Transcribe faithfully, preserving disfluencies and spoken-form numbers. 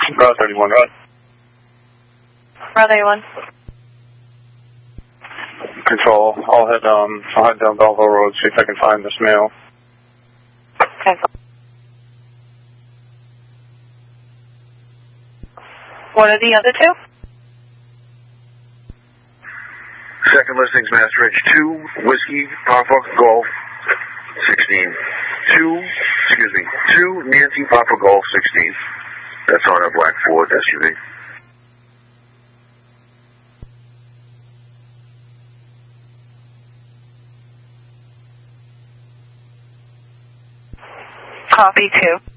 Route thirty-one, right? Route thirty-one. Control, I'll head, um, I'll head down Belleville Road, see if I can find this male. Cancel. What are the other two? Second listings, Mass Ridge two, Whiskey, Papa, Golf, sixteen. Two, excuse me, two, Nancy, Papa, Golf, sixteen. That's on a black Ford S U V. Copy two.